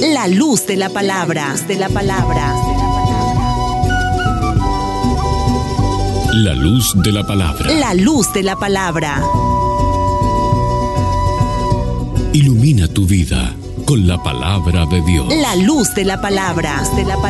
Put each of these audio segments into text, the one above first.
La luz de la palabra. La luz de la palabra. La luz de la palabra. Ilumina tu vida con la palabra de Dios. La luz de la palabra.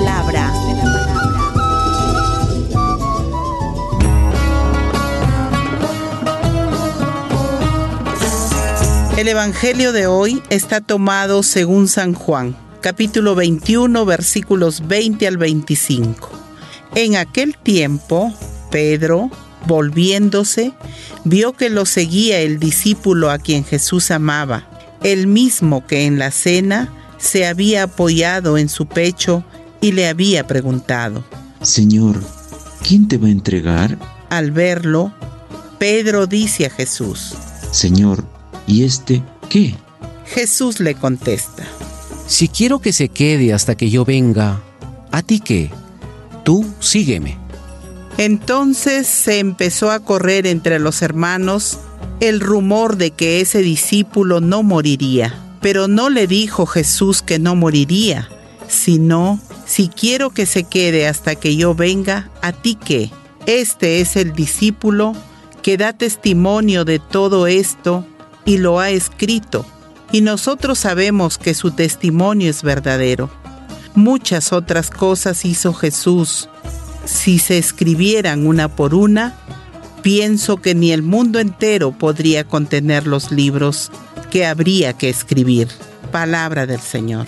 El Evangelio de hoy está tomado según San Juan, capítulo 21, versículos 20 al 25. En aquel tiempo, Pedro, volviéndose, vio que lo seguía el discípulo a quien Jesús amaba, el mismo que en la cena se había apoyado en su pecho y le había preguntado: Señor, ¿quién te va a entregar? Al verlo, Pedro dice a Jesús: Señor, ¿y este qué? Jesús le contesta: Si quiero que se quede hasta que yo venga, ¿a ti qué? Tú sígueme. Entonces se empezó a correr entre los hermanos el rumor de que ese discípulo no moriría. Pero no le dijo Jesús que no moriría, sino: si quiero que se quede hasta que yo venga, ¿a ti qué? Este es el discípulo que da testimonio de todo esto y lo ha escrito, y nosotros sabemos que su testimonio es verdadero. Muchas otras cosas hizo Jesús. Si se escribieran una por una, pienso que ni el mundo entero podría contener los libros que habría que escribir. Palabra del Señor.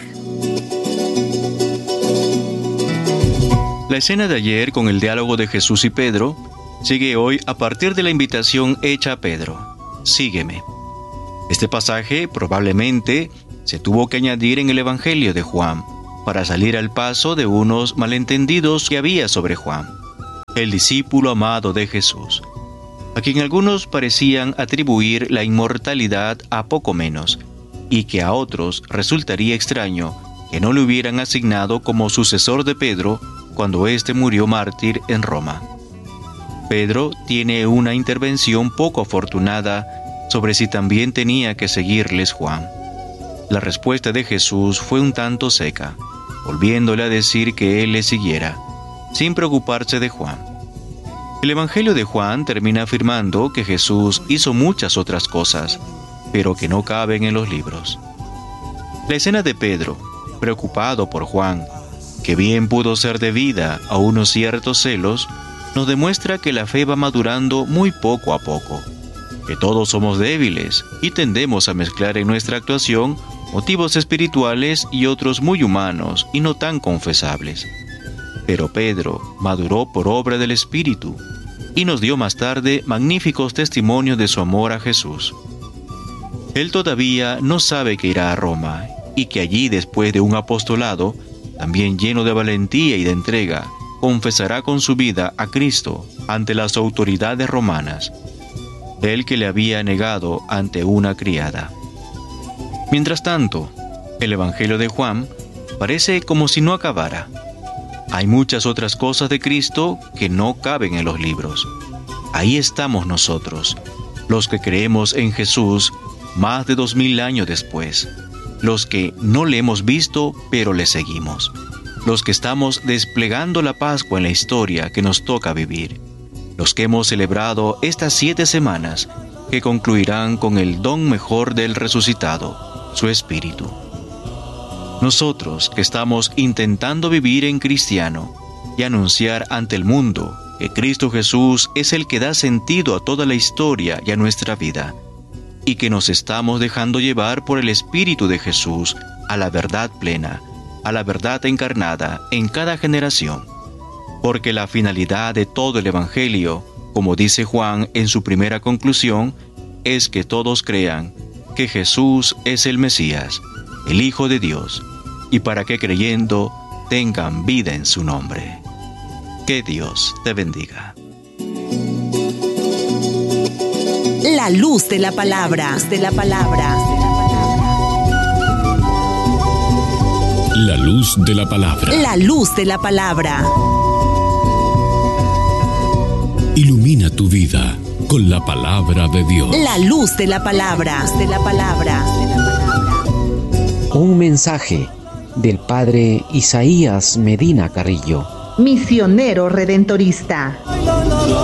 La escena de ayer con el diálogo de Jesús y Pedro sigue hoy a partir de la invitación hecha a Pedro: sígueme. Este pasaje probablemente se tuvo que añadir en el Evangelio de Juan para salir al paso de unos malentendidos que había sobre Juan, el discípulo amado de Jesús, a quien algunos parecían atribuir la inmortalidad a poco menos, y que a otros resultaría extraño que no le hubieran asignado como sucesor de Pedro cuando éste murió mártir en Roma. Pedro tiene una intervención poco afortunada sobre si también tenía que seguirles Juan. La respuesta de Jesús fue un tanto seca, volviéndole a decir que él le siguiera, sin preocuparse de Juan. El Evangelio de Juan termina afirmando que Jesús hizo muchas otras cosas, pero que no caben en los libros. La escena de Pedro, preocupado por Juan, que bien pudo ser debida a unos ciertos celos, nos demuestra que la fe va madurando muy poco a poco, que todos somos débiles y tendemos a mezclar en nuestra actuación motivos espirituales y otros muy humanos y no tan confesables. Pero Pedro maduró por obra del Espíritu y nos dio más tarde magníficos testimonios de su amor a Jesús. Él todavía no sabe que irá a Roma y que allí, después de un apostolado, también lleno de valentía y de entrega, confesará con su vida a Cristo ante las autoridades romanas, el que le había negado ante una criada. Mientras tanto, el Evangelio de Juan parece como si no acabara. Hay muchas otras cosas de Cristo que no caben en los libros. Ahí estamos nosotros, los que creemos en Jesús más de 2000 años después, los que no le hemos visto pero le seguimos, los que estamos desplegando la Pascua en la historia que nos toca vivir, los que hemos celebrado estas 7 semanas que concluirán con el don mejor del resucitado, su Espíritu. Nosotros que estamos intentando vivir en cristiano y anunciar ante el mundo que Cristo Jesús es el que da sentido a toda la historia y a nuestra vida, y que nos estamos dejando llevar por el Espíritu de Jesús a la verdad plena, a la verdad encarnada en cada generación. Porque la finalidad de todo el Evangelio, como dice Juan en su primera conclusión, es que todos crean que Jesús es el Mesías, el Hijo de Dios, y para que creyendo tengan vida en su nombre. Que Dios te bendiga. La luz de la palabra. La luz de la palabra. La luz de la palabra. Ilumina tu vida con la palabra de Dios. La luz de la palabra. Un mensaje del padre Isaías Medina Carrillo. Misionero redentorista.